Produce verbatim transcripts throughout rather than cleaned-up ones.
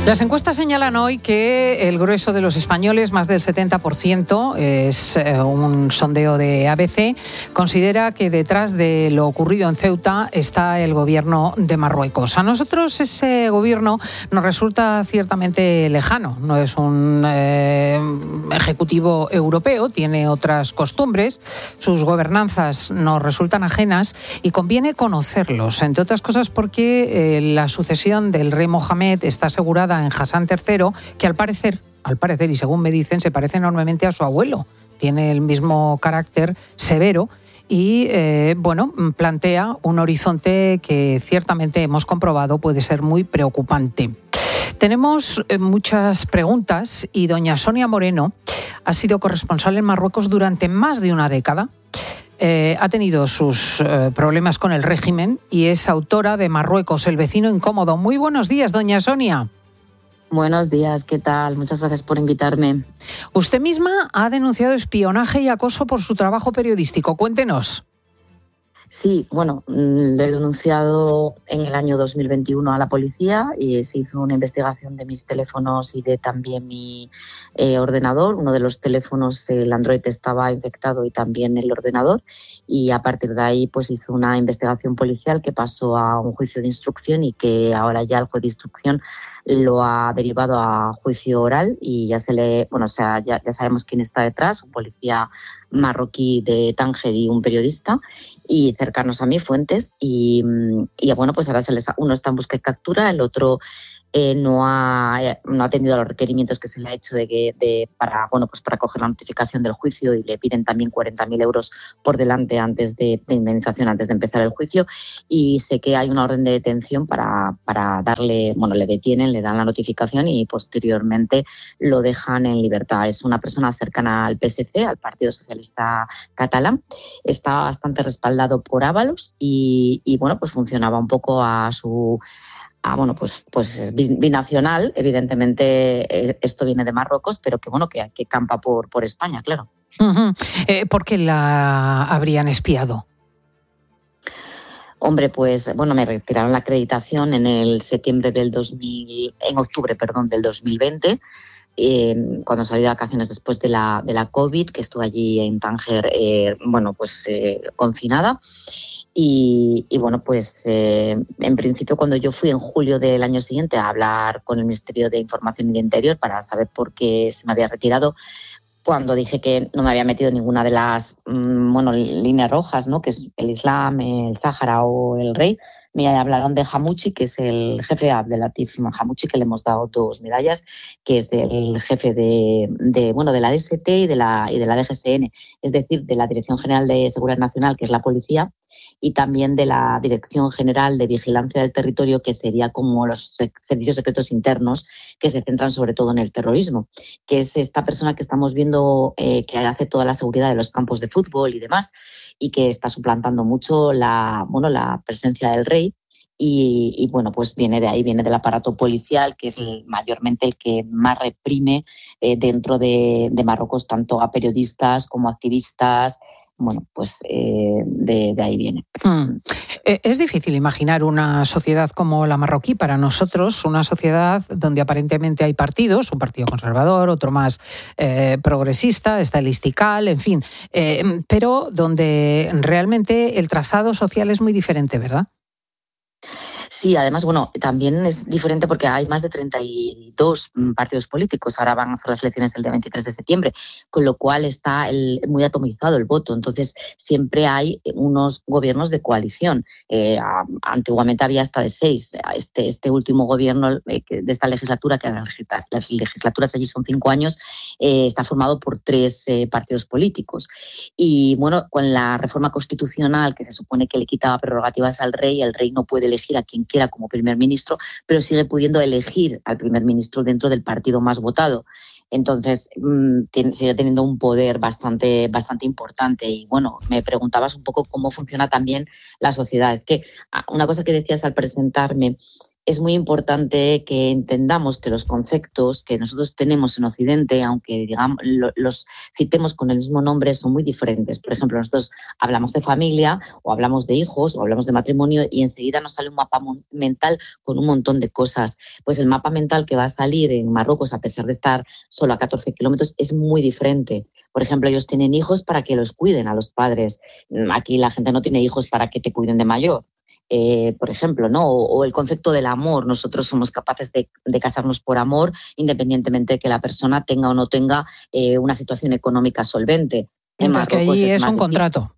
Las encuestas señalan hoy que el grueso de los españoles, más del setenta por ciento, es un sondeo de A B C, considera que detrás de lo ocurrido en Ceuta está el gobierno de Marruecos. A nosotros ese gobierno nos resulta ciertamente lejano. No es un eh, ejecutivo europeo, tiene otras costumbres, sus gobernanzas nos resultan ajenas y conviene conocerlos, entre otras cosas porque eh, la sucesión del rey Mohamed está asegurada en Hassan tercero, que al parecer, al parecer y según me dicen, se parece enormemente a su abuelo. Tiene el mismo carácter severo y, eh, bueno, plantea un horizonte que ciertamente hemos comprobado puede ser muy preocupante. Tenemos eh, muchas preguntas y doña Sonia Moreno ha sido corresponsal en Marruecos durante más de una década. Eh, ha tenido sus eh, problemas con el régimen y es autora de Marruecos, el vecino incómodo. Muy buenos días, doña Sonia. Buenos días, ¿qué tal? Muchas gracias por invitarme. Usted misma ha denunciado espionaje y acoso por su trabajo periodístico. Cuéntenos. Sí, bueno, lo he denunciado en el año dos mil veintiuno a la policía y se hizo una investigación de mis teléfonos y de también mi eh, ordenador. Uno de los teléfonos, el Android, estaba infectado y también el ordenador, y a partir de ahí pues hizo una investigación policial que pasó a un juicio de instrucción y que ahora ya el juez de instrucción lo ha derivado a juicio oral y ya se le, bueno, o sea, ya, ya sabemos quién está detrás, un policía marroquí de Tánger y un periodista, y cercanos a mí, fuentes, y, y bueno, pues ahora se les, uno está en busca y captura, el otro eh, no ha no ha atendido a los requerimientos que se le ha hecho de que de para bueno pues para coger la notificación del juicio, y le piden también cuarenta mil euros por delante antes de, de indemnización antes de empezar el juicio, y sé que hay una orden de detención para para darle, bueno, le detienen, le dan la notificación y posteriormente lo dejan en libertad. Es una persona cercana al P S C, al Partido Socialista Catalán, está bastante respaldado por Ábalos y, y bueno, pues funcionaba un poco a su Ah, bueno, pues, pues binacional, evidentemente eh, esto viene de Marruecos, pero que bueno, que, que campa por, por España, claro. Uh-huh. Eh, ¿Por qué la habrían espiado? Hombre, pues bueno, me retiraron la acreditación en el septiembre del dos mil, en octubre, perdón, del dos mil veinte. Eh, cuando salí de vacaciones después de la, de la COVID, que estuve allí en Tánger, eh, bueno, pues eh, confinada. Y, y bueno, pues eh, en principio cuando yo fui en julio del año siguiente a hablar con el Ministerio de Información y de Interior para saber por qué se me había retirado, cuando dije que no me había metido en ninguna de las mmm, bueno, líneas rojas, ¿no?, que es el Islam, el Sáhara o el rey, me hablaron de Hamouchi, que es el jefe de Abdelatif Hamouchi, que le hemos dado dos medallas, que es el jefe de, de bueno de la D S T y de la y de la D G S N, es decir, de la Dirección General de Seguridad Nacional, que es la policía, y también de la Dirección General de Vigilancia del Territorio, que sería como los servicios secretos internos, que se centran sobre todo en el terrorismo, que es esta persona que estamos viendo eh, que hace toda la seguridad de los campos de fútbol y demás, y que está suplantando mucho la, bueno, la presencia del rey. Y, y bueno, pues viene de ahí, viene del aparato policial, que es el, mayormente el que más reprime eh, dentro de, de Marruecos, tanto a periodistas como a activistas. Bueno, pues eh, de, de ahí viene. Hmm. Es difícil imaginar una sociedad como la marroquí para nosotros, una sociedad donde aparentemente hay partidos, un partido conservador, otro más eh, progresista, está el Istiqlal, en fin, eh, pero donde realmente el trazado social es muy diferente, ¿verdad? Sí, además, bueno, también es diferente porque hay más de treinta y dos partidos políticos. Ahora van a ser las elecciones del día veintitrés de septiembre, con lo cual está el, muy atomizado el voto. Entonces, siempre hay unos gobiernos de coalición. Eh, antiguamente había hasta de seis. Este, este último gobierno eh, de esta legislatura, que las legislaturas allí son cinco años, eh, está formado por tres eh, partidos políticos. Y bueno, con la reforma constitucional, que se supone que le quitaba prerrogativas al rey, el rey no puede elegir a quien quiera como primer ministro, pero sigue pudiendo elegir al primer ministro dentro del partido más votado. Entonces, mmm, tiene, sigue teniendo un poder bastante, bastante importante. Y bueno, me preguntabas un poco cómo funciona también la sociedad. Es que una cosa que decías al presentarme, es muy importante que entendamos que los conceptos que nosotros tenemos en Occidente, aunque digamos lo, los citemos con el mismo nombre, son muy diferentes. Por ejemplo, nosotros hablamos de familia o hablamos de hijos o hablamos de matrimonio y enseguida nos sale un mapa mental con un montón de cosas. Pues el mapa mental que va a salir en Marruecos, a pesar de estar solo a catorce kilómetros, es muy diferente. Por ejemplo, ellos tienen hijos para que los cuiden a los padres. Aquí la gente no tiene hijos para que te cuiden de mayor. Eh, por ejemplo, ¿no? O, o el concepto del amor. Nosotros somos capaces de, de casarnos por amor, independientemente de que la persona tenga o no tenga eh, una situación económica solvente. Mientras que allí es, es un contrato.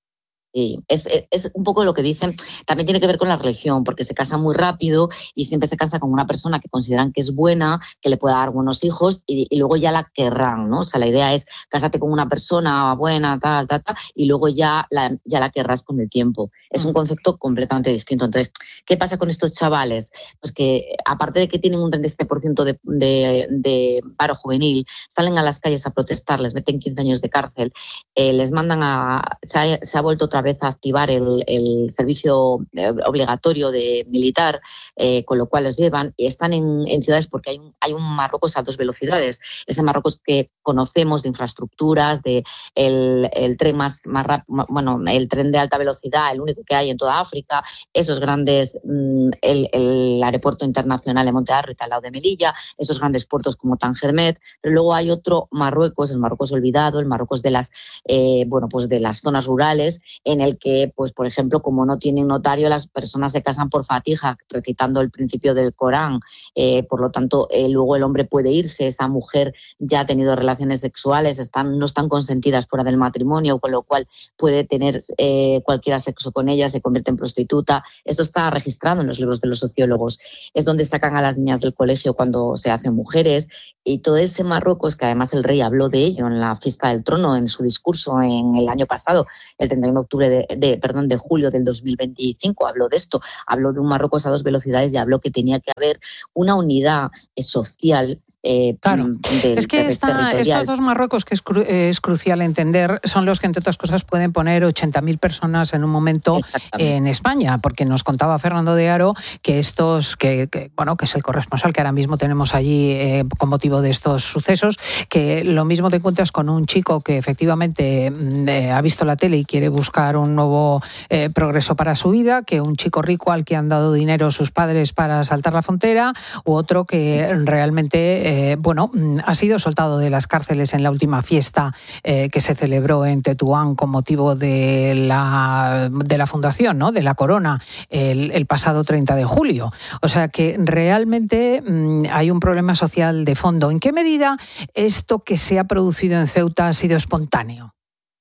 Sí, es, es un poco lo que dicen, también tiene que ver con la religión, porque se casa muy rápido y siempre se casa con una persona que consideran que es buena, que le pueda dar buenos hijos y, y luego ya la querrán, ¿no? O sea, la idea es casarte con una persona buena, tal, tal, tal, y luego ya la, ya la querrás con el tiempo. Es un concepto completamente distinto. Entonces, ¿qué pasa con estos chavales? Pues que aparte de que tienen un treinta y siete por ciento de, de, de paro juvenil, salen a las calles a protestar, les meten quince años de cárcel, eh, les mandan a... Se ha, se ha vuelto otra vez a activar el, el servicio obligatorio de militar, eh, con lo cual los llevan y están en, en ciudades porque hay un, hay un Marruecos a dos velocidades. Ese Marruecos que conocemos de infraestructuras, de el, el tren más, más rápido, bueno, el tren de alta velocidad, el único que hay en toda África, esos grandes, el, el aeropuerto internacional de Monte Arrita al lado de Melilla, esos grandes puertos como Tangermet, pero luego hay otro Marruecos, el Marruecos olvidado, el Marruecos de las, eh, bueno, pues de las zonas rurales, en el que, pues por ejemplo, como no tienen notario, las personas se casan por fatija, recitando el principio del Corán. Eh, por lo tanto, eh, luego el hombre puede irse, esa mujer ya ha tenido relaciones sexuales, están, no están consentidas fuera del matrimonio, con lo cual puede tener eh, cualquiera sexo con ella, se convierte en prostituta. Esto está registrado en los libros de los sociólogos. Es donde sacan a las niñas del colegio cuando se hacen mujeres. Y todo ese Marruecos, que además el rey habló de ello en la fiesta del trono, en su discurso en el año pasado, el treinta y uno de octubre de, de, perdón, de julio del dos mil veinticinco, habló de esto, habló de un Marruecos a dos velocidades y habló que tenía que haber una unidad social. Eh, claro, del, es que esta, estos dos Marruecos, que es, cru, es crucial entender, son los que, entre otras cosas, pueden poner ochenta mil personas en un momento en España, porque nos contaba Fernando de Haro que estos, que, que bueno, que es el corresponsal que ahora mismo tenemos allí eh, con motivo de estos sucesos, que lo mismo te encuentras con un chico que efectivamente eh, ha visto la tele y quiere buscar un nuevo eh, progreso para su vida, que un chico rico al que han dado dinero sus padres para saltar la frontera, u otro que realmente Eh, bueno, ha sido soltado de las cárceles en la última fiesta eh, que se celebró en Tetuán con motivo de la, de la fundación, ¿no?, de la corona, el, el pasado treinta de julio. O sea que realmente mmm, hay un problema social de fondo. ¿En qué medida esto que se ha producido en Ceuta ha sido espontáneo?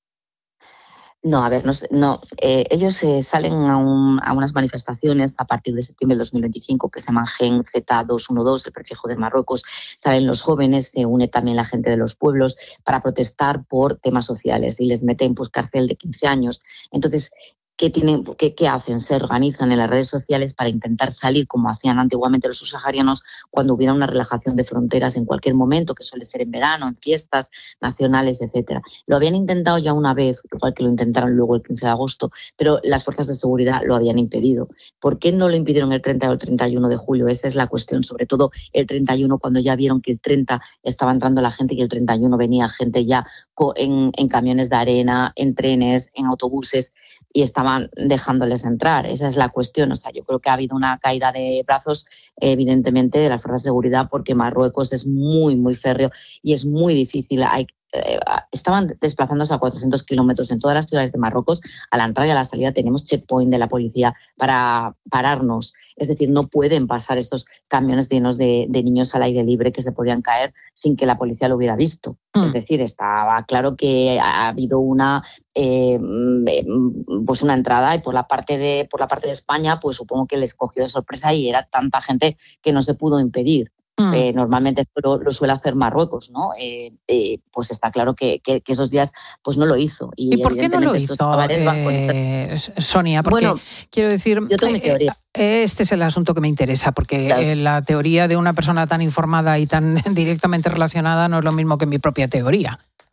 No, a ver, no, no eh, ellos eh, salen a, un, a unas manifestaciones a partir de septiembre del dos mil veinticinco que se llaman Gen Z doscientos doce, el prefijo de Marruecos. Salen los jóvenes, se une también la gente de los pueblos para protestar por temas sociales y les meten pues cárcel de quince años. Entonces, ¿Qué, tienen, qué, ¿Qué hacen? Se organizan en las redes sociales para intentar salir, como hacían antiguamente los subsaharianos, cuando hubiera una relajación de fronteras en cualquier momento, que suele ser en verano, en fiestas nacionales, etcétera. Lo habían intentado ya una vez, igual que lo intentaron luego el quince de agosto, pero las fuerzas de seguridad lo habían impedido. ¿Por qué no lo impidieron el treinta o el treinta y uno de julio? Esa es la cuestión, sobre todo el treinta y uno, cuando ya vieron que el treinta estaba entrando la gente y el treinta y uno venía gente ya en, en camiones de arena, en trenes, en autobuses, y estaban dejándoles entrar. Esa es la cuestión. O sea, yo creo que ha habido una caída de brazos, evidentemente, de las fuerzas de seguridad, porque Marruecos es muy, muy férreo y es muy difícil. Hay, eh, estaban desplazándose a cuatrocientos kilómetros en todas las ciudades de Marruecos. A la entrada y a la salida tenemos checkpoint de la policía para pararnos. Es decir, no pueden pasar estos camiones llenos de, de niños al aire libre que se podían caer sin que la policía lo hubiera visto. Mm. Es decir, estaba claro que ha habido una eh, pues una entrada, y por la parte de por la parte de España, pues supongo que les cogió de sorpresa y era tanta gente que no se pudo impedir. Mm. Eh, normalmente lo, lo suele hacer Marruecos, ¿no? Eh, eh, pues está claro que, que, que esos días pues no lo hizo. ¿Y, ¿Y por qué no lo hizo, eh, Sonia? Porque bueno, quiero decir, yo tengo mi teoría. Este es el asunto que me interesa, porque claro, la teoría de una persona tan informada y tan directamente relacionada no es lo mismo que mi propia teoría.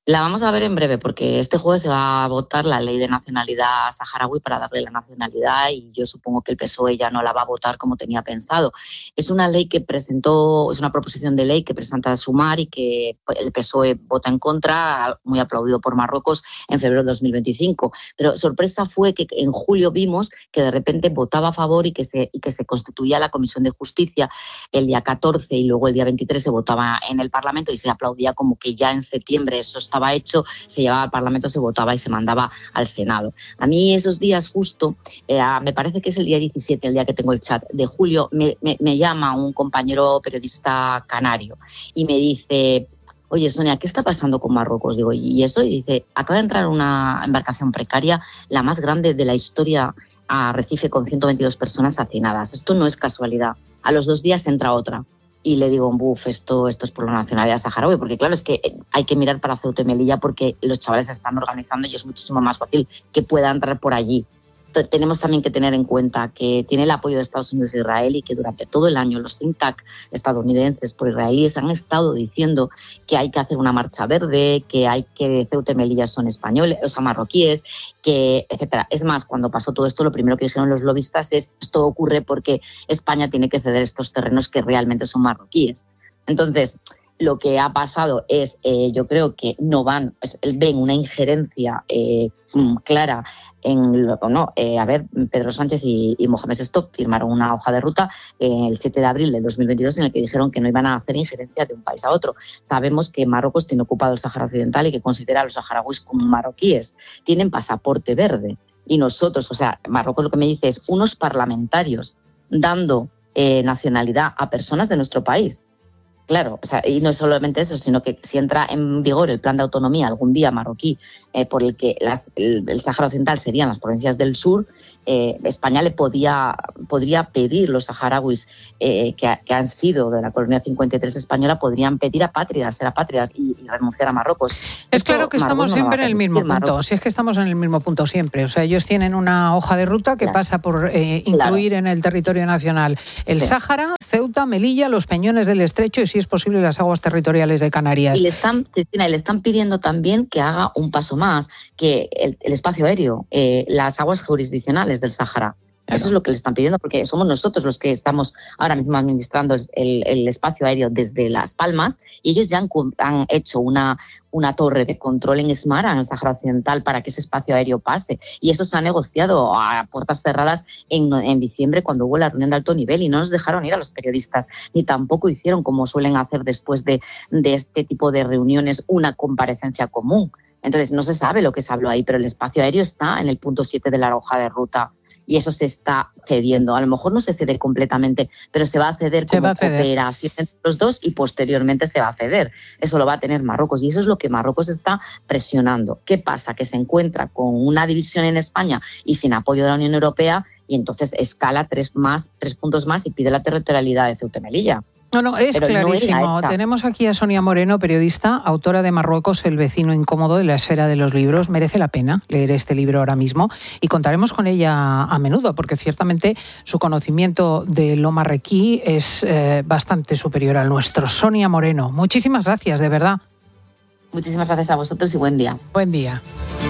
La vamos a ver en breve porque este jueves se va a votar la ley de nacionalidad saharaui para darle la nacionalidad y yo supongo que el P S O E ya no la va a votar como tenía pensado. Es una ley que presentó, es una proposición de ley que presenta Sumar y que el P S O E vota en contra, muy aplaudido por Marruecos en febrero de dos mil veinticinco. Pero sorpresa fue que en julio vimos que de repente votaba a favor y que se, y que se constituía la Comisión de Justicia el día catorce y luego el día veintitrés se votaba en el Parlamento y se aplaudía como que ya en septiembre eso estaba hecho, se llevaba al Parlamento, se votaba y se mandaba al Senado. A mí esos días justo, eh, me parece que es el día diecisiete, el día que tengo el chat de julio, me, me, me llama un compañero periodista canario y me dice: oye, Sonia, ¿qué está pasando con Marruecos? Digo, ¿y eso? Y dice, acaba de entrar una embarcación precaria, la más grande de la historia, a Arrecife con ciento veintidós personas hacinadas. Esto no es casualidad. A los dos días entra otra. Y le digo, buf, esto, esto es por la nacionalidad saharaui, porque claro, es que hay que mirar para Ceuta y Melilla porque los chavales se están organizando y es muchísimo más fácil que pueda entrar por allí. Tenemos también que tener en cuenta que tiene el apoyo de Estados Unidos e Israel y que durante todo el año los think tank estadounidenses por israelíes han estado diciendo que hay que hacer una marcha verde, que hay que Ceuta y Melilla son españoles, o sea, marroquíes, que etcétera. Es más, cuando pasó todo esto, lo primero que dijeron los lobistas es esto ocurre porque España tiene que ceder estos terrenos que realmente son marroquíes. Entonces, lo que ha pasado es, eh, yo creo que no van, es, ven una injerencia eh, clara en lo, no, eh, a ver, Pedro Sánchez y, y Mohamed Stop firmaron una hoja de ruta eh, el siete de abril del dos mil veintidós en el que dijeron que no iban a hacer injerencia de un país a otro. Sabemos que Marruecos tiene ocupado el Sáhara Occidental y que considera a los saharauis como marroquíes. Tienen pasaporte verde y nosotros, o sea, Marruecos lo que me dice es unos parlamentarios dando eh, nacionalidad a personas de nuestro país. Claro, o sea, y no es solamente eso, sino que si entra en vigor el plan de autonomía algún día marroquí, eh, por el que las, el, el Sáhara Occidental serían las provincias del sur, eh, España le podía, podría pedir, los saharauis eh, que, que han sido de la colonia cincuenta y tres española, podrían pedir apátridas, ser apátridas y, y renunciar a Marruecos. Es Esto, claro que Marruecos estamos no siempre va a en el mismo punto, Marruecos. si es que estamos en el mismo punto siempre. O sea, ellos tienen una hoja de ruta que claro. pasa por eh, incluir claro. en el territorio nacional el sí. Sáhara, Ceuta, Melilla, los peñones del Estrecho y, si es posible, las aguas territoriales de Canarias. Y le están, Cristina, le están pidiendo también que haga un paso más, que el, el espacio aéreo, eh, las aguas jurisdiccionales del Sáhara. Claro. Eso es lo que le están pidiendo, porque somos nosotros los que estamos ahora mismo administrando el, el espacio aéreo desde Las Palmas y ellos ya han, han hecho una, una torre de control en Esmara, en el Sáhara Occidental, para que ese espacio aéreo pase. Y eso se ha negociado a puertas cerradas en, en diciembre, cuando hubo la reunión de alto nivel, y no nos dejaron ir a los periodistas, ni tampoco hicieron, como suelen hacer después de, de este tipo de reuniones, una comparecencia común. Entonces, no se sabe lo que se habló ahí, pero el espacio aéreo está en el punto siete de la hoja de ruta. Y eso se está cediendo. A lo mejor no se cede completamente, pero se va a ceder como a ceder. cooperación entre los dos y posteriormente se va a ceder. Eso lo va a tener Marruecos y eso es lo que Marruecos está presionando. ¿Qué pasa? Que se encuentra con una división en España y sin apoyo de la Unión Europea y entonces escala tres, más, tres puntos más y pide la territorialidad de Ceuta y Melilla. No, no, es Pero clarísimo. No Tenemos aquí a Sonia Moreno, periodista, autora de Marruecos, el vecino incómodo de la esfera de los libros. Merece la pena leer este libro ahora mismo y contaremos con ella a menudo, porque ciertamente su conocimiento de lo marroquí es eh, bastante superior al nuestro. Sonia Moreno, muchísimas gracias, de verdad. Muchísimas gracias a vosotros y buen día. Buen día.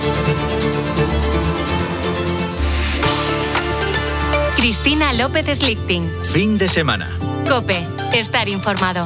Cristina López Slichting. Fin de semana. COPE. Estar informado.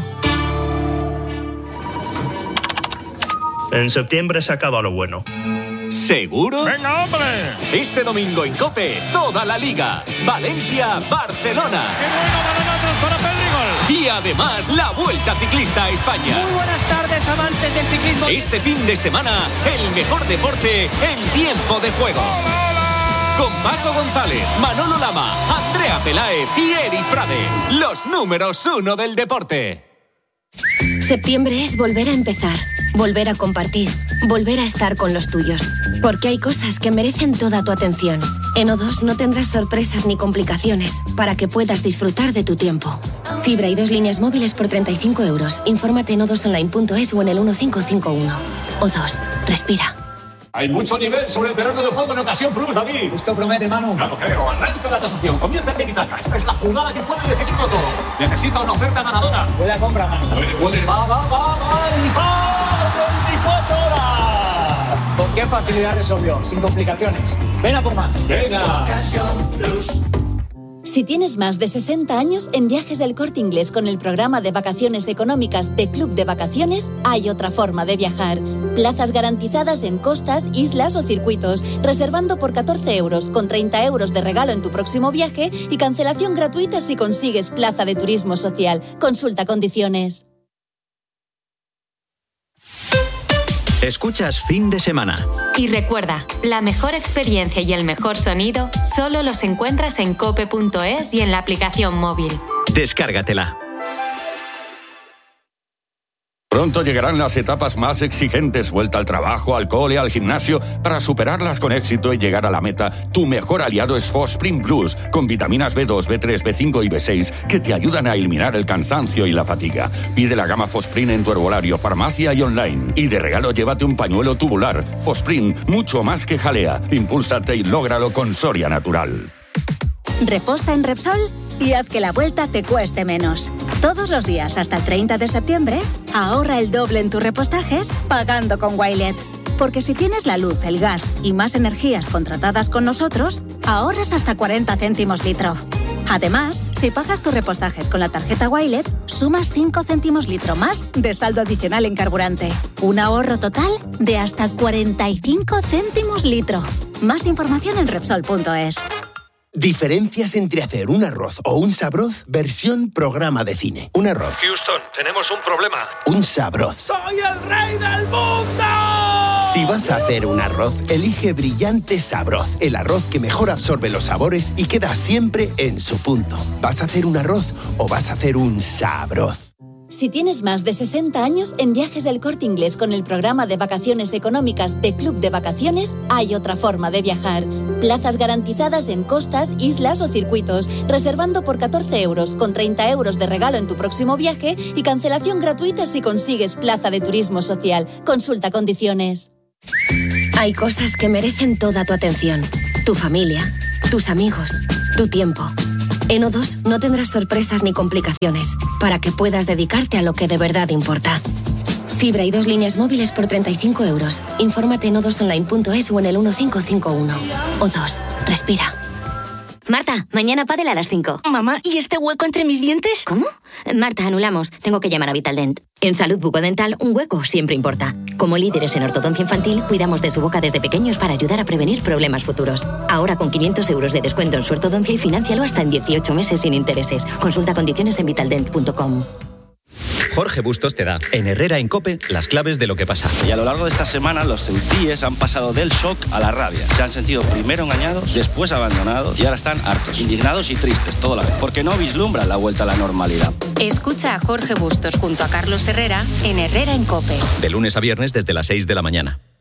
En septiembre se acaba lo bueno. ¿Seguro? ¡Venga, hombre! Este domingo en COPE, toda la Liga. Valencia-Barcelona. ¡Qué bueno, balonazos para Pedrigol! Y además, la Vuelta Ciclista a España. Muy buenas tardes, amantes del ciclismo. Este fin de semana, el mejor deporte en tiempo de juego. ¡Hola, hola! Con Paco González, Manolo Lama, Andrea Peláez y Eri Frade. Los números uno del deporte. Septiembre es volver a empezar, volver a compartir, volver a estar con los tuyos. Porque hay cosas que merecen toda tu atención. En O dos no tendrás sorpresas ni complicaciones para que puedas disfrutar de tu tiempo. Fibra y dos líneas móviles por treinta y cinco euros. Infórmate en o dos online punto es o en el uno cinco cinco uno. O dos, respira. Hay mucho nivel sobre el terreno de juego en Ocasión Plus, David. Esto promete, Manu. Claro, creo. Arranca la tasación. Comienza el tiki-taka. Esta es la jugada que puede decidirlo todo. Necesita una oferta ganadora. Buena compra, Manu. Puede, puede. Va, va, va, va. ¡Y va! veinticuatro horas. ¡Qué facilidad resolvió! Sin complicaciones. Ven a por más. ¡Venga! Si tienes más de sesenta años, en Viajes del Corte Inglés con el programa de vacaciones económicas de Club de Vacaciones, hay otra forma de viajar. Plazas garantizadas en costas, islas o circuitos, reservando por catorce euros, con treinta euros de regalo en tu próximo viaje y cancelación gratuita si consigues plaza de turismo social. Consulta condiciones. Escuchas Fin de Semana. Y recuerda, la mejor experiencia y el mejor sonido solo los encuentras en cope punto es y en la aplicación móvil. Descárgatela. Pronto llegarán las etapas más exigentes, vuelta al trabajo, al cole, al gimnasio. Para superarlas con éxito y llegar a la meta, tu mejor aliado es Fosprint Plus, con vitaminas B dos, B tres, B cinco y B seis que te ayudan a eliminar el cansancio y la fatiga. Pide la gama Fosprint en tu herbolario, farmacia y online. Y de regalo llévate un pañuelo tubular. Fosprint, mucho más que jalea. Impúlsate y lógralo con Soria Natural. Reposta en Repsol y haz que la vuelta te cueste menos. Todos los días hasta el treinta de septiembre, ahorra el doble en tus repostajes pagando con Wilet. Porque si tienes la luz, el gas y más energías contratadas con nosotros, ahorras hasta cuarenta céntimos litro. Además, si pagas tus repostajes con la tarjeta Wilet, sumas cinco céntimos litro más de saldo adicional en carburante. Un ahorro total de hasta cuarenta y cinco céntimos litro. Más información en Repsol punto es. Diferencias entre hacer un arroz o un sabroz, versión programa de cine. Un arroz. Houston, tenemos un problema. Un sabroz. ¡Soy el rey del mundo! Si vas a hacer un arroz, elige Brillante Sabroz. El arroz que mejor absorbe los sabores y queda siempre en su punto. ¿Vas a hacer un arroz o vas a hacer un sabroz? Si tienes más de sesenta años, en Viajes del Corte Inglés con el programa de vacaciones económicas de Club de Vacaciones, hay otra forma de viajar. Plazas garantizadas en costas, islas o circuitos, reservando por catorce euros, con treinta euros de regalo en tu próximo viaje y cancelación gratuita si consigues plaza de turismo social. Consulta condiciones. Hay cosas que merecen toda tu atención. Tu familia, tus amigos, tu tiempo. En O dos no tendrás sorpresas ni complicaciones para que puedas dedicarte a lo que de verdad importa. Fibra y dos líneas móviles por treinta y cinco euros. Infórmate en o dos online punto es o en el uno cinco cinco uno. O dos, respira. Marta, mañana pádel a las cinco. Mamá, ¿y este hueco entre mis dientes? ¿Cómo? Marta, anulamos. Tengo que llamar a Vitaldent. En salud bucodental, un hueco siempre importa. Como líderes en ortodoncia infantil, cuidamos de su boca desde pequeños para ayudar a prevenir problemas futuros. Ahora con quinientos euros de descuento en su ortodoncia y fináncialo hasta en dieciocho meses sin intereses. Consulta condiciones en vitaldent punto com. Jorge Bustos te da, en Herrera en COPE, las claves de lo que pasa. Y a lo largo de esta semana, los ceutíes han pasado del shock a la rabia. Se han sentido primero engañados, después abandonados y ahora están hartos, indignados y tristes, todo a la vez, porque no vislumbran la vuelta a la normalidad. Escucha a Jorge Bustos junto a Carlos Herrera en Herrera en COPE. De lunes a viernes desde las seis de la mañana.